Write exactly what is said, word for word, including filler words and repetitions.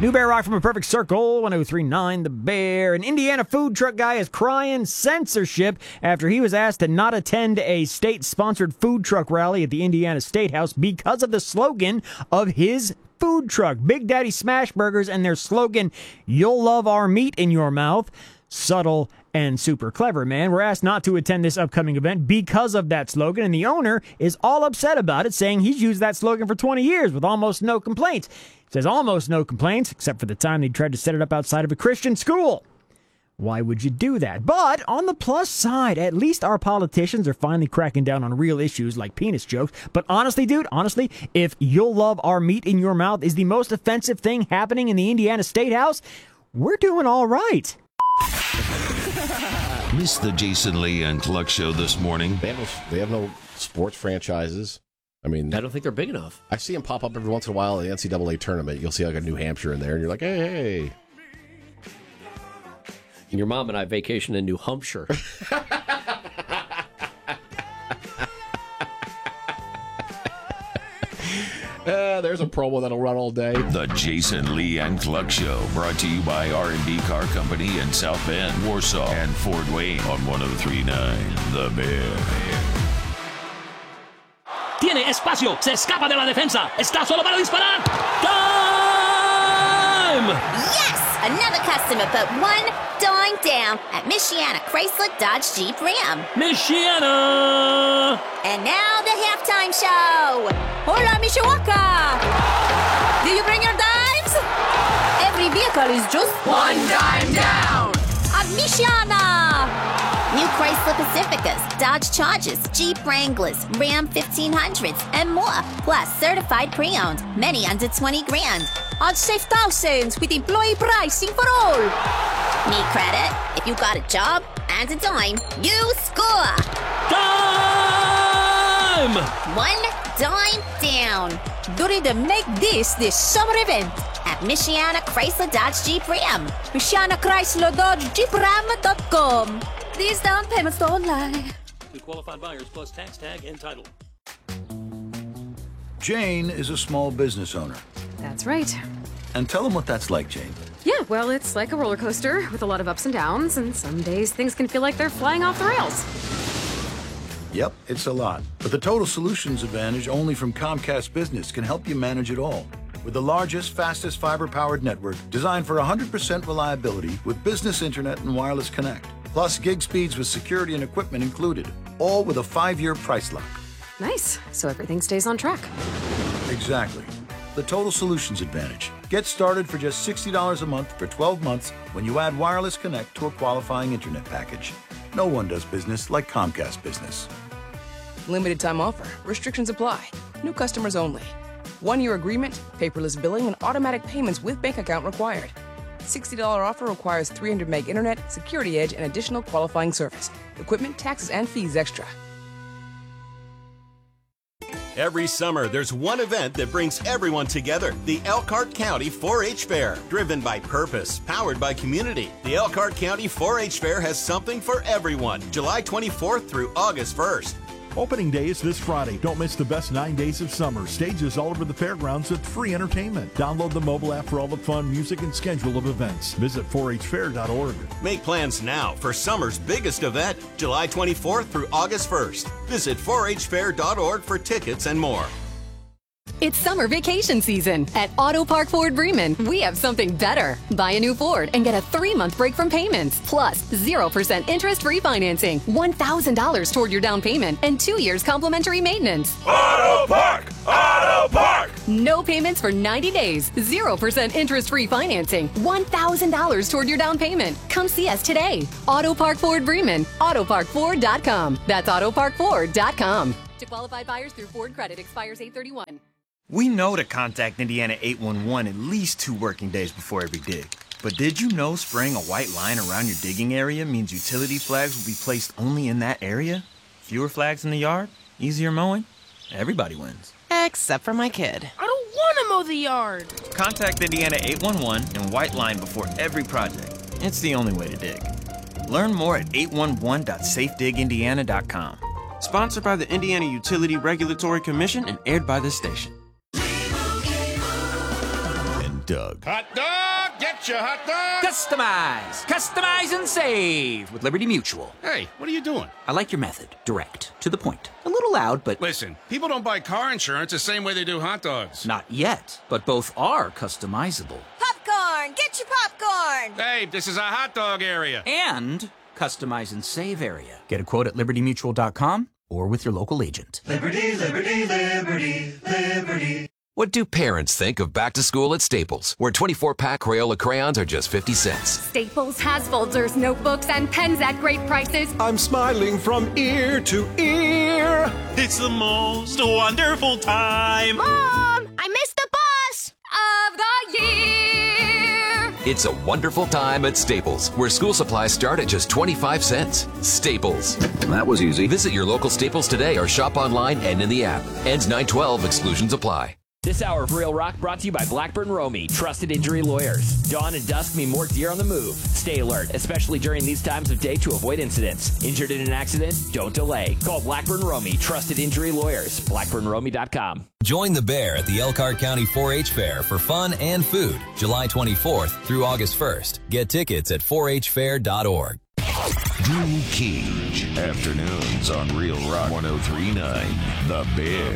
New Bear Rock from A Perfect Circle, one oh three point nine The Bear. An Indiana food truck guy is crying censorship after he was asked to not attend a state-sponsored food truck rally at the Indiana State House because of the slogan of his food truck, Big Daddy Smash Burgers, and their slogan, "You'll love our meat in your mouth." Subtle and super clever, man. We're asked not to attend this upcoming event because of that slogan, and the owner is all upset about it, saying he's used that slogan for twenty years with almost no complaints. He says almost no complaints, except for the time they tried to set it up outside of a Christian school. Why would you do that? But on the plus side, at least our politicians are finally cracking down on real issues like penis jokes. But honestly, dude, honestly, if "you'll love our meat in your mouth" is the most offensive thing happening in the Indiana State House, we're doing all right. Missed the Jason Lee and Cluck show this morning. They have, no, they have no sports franchises. I mean, I don't think they're big enough. I see them pop up every once in a while in the N C double A tournament. You'll see like a New Hampshire in there, and you're like, hey, hey. And your mom and I vacation in New Hampshire. Uh, there's a promo that'll run all day. The Jason Lee and Cluck Show, brought to you by R and B Car Company in South Bend, Warsaw, and Fort Wayne on one oh three point nine The Bear. Tiene espacio, se escapa de la defensa, está solo para disparar. Time! Yes! Another customer put one dime down at Michiana Chrysler Dodge Jeep Ram. Michiana! And now the halftime show. Hola, Mishawaka! Do you bring your dimes? Every vehicle is just one dime down at Michiana. New Chrysler Pacificas, Dodge Chargers, Jeep Wranglers, Ram fifteen hundreds, and more. Plus certified pre-owned, many under twenty grand. On save thousands with employee pricing for all. Need credit? If you got a job and a dime, you score. Time! One dime down during the Make This This Summer event at Michiana Chrysler Dodge Jeep Ram. Michiana Chrysler Dodge Jeep Ram dot com. These down payments don't lie. To qualified buyers plus tax tag and title. Jane is a small business owner. That's right. And tell them what that's like, Jane. Yeah, well, it's like a roller coaster with a lot of ups and downs, and some days things can feel like they're flying off the rails. Yep, it's a lot. But the Total Solutions Advantage only from Comcast Business can help you manage it all. With the largest, fastest fiber-powered network designed for one hundred percent reliability with business internet and wireless connect. Plus gig speeds with security and equipment included. All with a five-year price lock. Nice. So everything stays on track. Exactly. The Total Solutions Advantage. Get started for just sixty dollars a month for twelve months when you add wireless connect to a qualifying internet package. No one does business like Comcast Business. Limited time offer. Restrictions apply. New customers only. One-year agreement, paperless billing, and automatic payments with bank account required. sixty dollars offer requires three hundred meg internet, security edge, and additional qualifying service. Equipment, taxes, and fees extra. Every summer, there's one event that brings everyone together. The Elkhart County four H Fair. Driven by purpose, powered by community. The Elkhart County four H Fair has something for everyone. July twenty-fourth through August first. Opening day is this Friday. Don't miss the best nine days of summer. Stages all over the fairgrounds with free entertainment. Download the mobile app for all the fun, music, and schedule of events. Visit four H fair dot org. Make plans now for summer's biggest event, July twenty-fourth through August first. Visit four H fair dot org for tickets and more. It's summer vacation season. At Auto Park Ford Bremen, we have something better. Buy a new Ford and get a three-month break from payments, plus zero percent interest refinancing, one thousand dollars toward your down payment, and two years complimentary maintenance. Auto Park! Auto Park! No payments for ninety days, zero percent interest refinancing, one thousand dollars toward your down payment. Come see us today. Auto Park Ford Bremen, auto park ford dot com. That's auto park ford dot com. To qualified buyers through Ford Credit expires eight thirty-one. We know to contact Indiana eight one one at least two working days before every dig. But did you know spraying a white line around your digging area means utility flags will be placed only in that area? Fewer flags in the yard? Easier mowing? Everybody wins. Except for my kid. I don't want to mow the yard. Contact Indiana eight one one and white line before every project. It's the only way to dig. Learn more at eight one one dot safe dig indiana dot com. Sponsored by the Indiana Utility Regulatory Commission and aired by this station. Big Doug. Hot dog! Get your hot dog! Customize! Customize and save with Liberty Mutual. Hey, what are you doing? I like your method. Direct. To the point. A little loud, but... Listen, people don't buy car insurance the same way they do hot dogs. Not yet, but both are customizable. Popcorn! Get your popcorn! Hey, this is a hot dog area. And customize and save area. Get a quote at liberty mutual dot com or with your local agent. Liberty, liberty, liberty, liberty. What do parents think of back to school at Staples, where twenty-four pack Crayola crayons are just fifty cents? Staples has folders, notebooks, and pens at great prices. I'm smiling from ear to ear. It's the most wonderful time. Mom, I missed the bus of the year. It's a wonderful time at Staples, where school supplies start at just twenty-five cents. Staples. That was easy. Visit your local Staples today or shop online and in the app. Ends nine twelve. Exclusions apply. This hour of Real Rock brought to you by Blackburn Romy, trusted injury lawyers. Dawn and dusk mean more deer on the move. Stay alert, especially during these times of day, to avoid incidents. Injured in an accident? Don't delay. Call Blackburn Romy, trusted injury lawyers. blackburn romy dot com. Join the Bear at the Elkhart County four H Fair for fun and food, July twenty-fourth through August first. Get tickets at four h fair dot org. Drew Cage, afternoons on Real Rock one oh three point nine, The Bear.